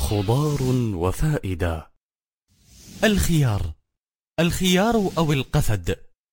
خضار وفائدة. الخيار أو القثد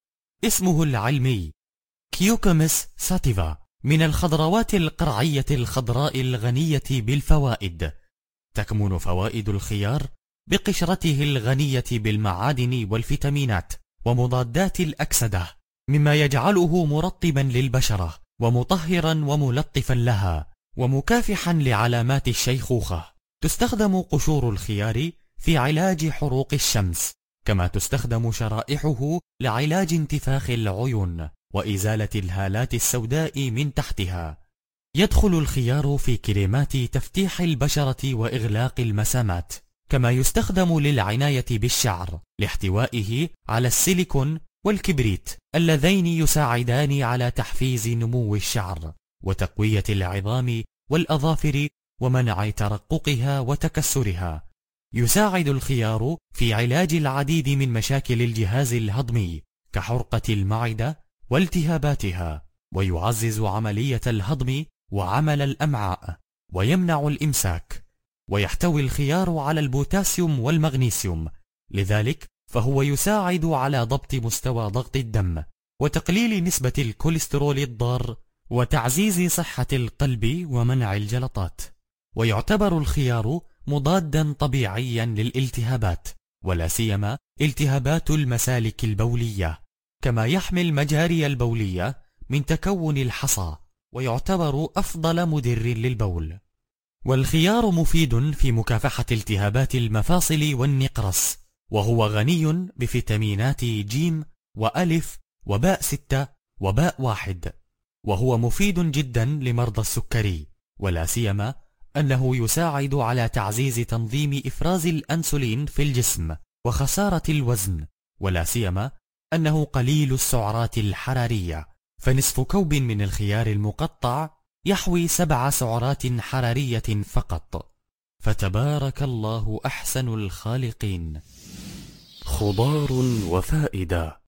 اسمه العلمي كيوكوميس ساتيفا، من الخضروات القرعية الخضراء الغنية بالفوائد. تكمن فوائد الخيار بقشرته الغنية بالمعادن والفيتامينات ومضادات الأكسدة، مما يجعله مرطبا للبشرة ومطهرا وملطفا لها ومكافحا لعلامات الشيخوخة. تستخدم قشور الخيار في علاج حروق الشمس، كما تستخدم شرائحه لعلاج انتفاخ العيون وإزالة الهالات السوداء من تحتها. يدخل الخيار في كريمات تفتيح البشرة وإغلاق المسامات، كما يستخدم للعناية بالشعر لاحتوائه على السيليكون والكبريت اللذين يساعدان على تحفيز نمو الشعر وتقوية العظام والأظافر ومنع ترققها وتكسرها. يساعد الخيار في علاج العديد من مشاكل الجهاز الهضمي كحرقة المعدة والتهاباتها، ويعزز عملية الهضم وعمل الأمعاء ويمنع الإمساك. ويحتوي الخيار على البوتاسيوم والمغنيسيوم، لذلك فهو يساعد على ضبط مستوى ضغط الدم وتقليل نسبة الكوليسترول الضار وتعزيز صحة القلب ومنع الجلطات. ويعتبر الخيار مضادا طبيعيا للالتهابات، ولا سيما التهابات المسالك البولية، كما يحمي المجاري البولية من تكون الحصى، ويعتبر أفضل مدر للبول. والخيار مفيد في مكافحة التهابات المفاصل والنقرس، وهو غني بفيتامينات ج وألف وباء 6 وباء 1، وهو مفيد جدا لمرضى السكري، ولا سيما أنه يساعد على تعزيز تنظيم إفراز الأنسولين في الجسم وخسارة الوزن، ولا سيما أنه قليل السعرات الحرارية، فنصف كوب من الخيار المقطع يحوي 7 سعرات حرارية فقط. فتبارك الله أحسن الخالقين. خضار وفائدة.